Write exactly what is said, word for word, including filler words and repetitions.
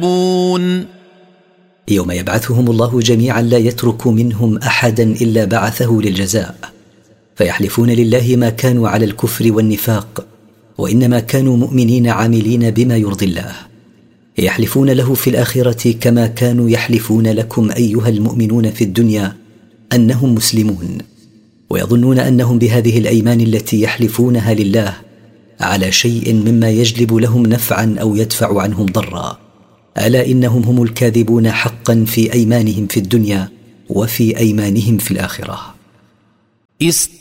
يوم يبعثهم الله جميعا لا يترك منهم أحدا إلا بعثه للجزاء، فيحلفون لله ما كانوا على الكفر والنفاق، وإنما كانوا مؤمنين عاملين بما يرضي الله. يحلفون له في الآخرة كما كانوا يحلفون لكم أيها المؤمنون في الدنيا أنهم مسلمون، ويظنون أنهم بهذه الأيمان التي يحلفونها لله على شيء مما يجلب لهم نفعا أو يدفع عنهم ضرا. ألا إنهم هم الكاذبون حقا في أيمانهم في الدنيا وفي أيمانهم في الآخرة.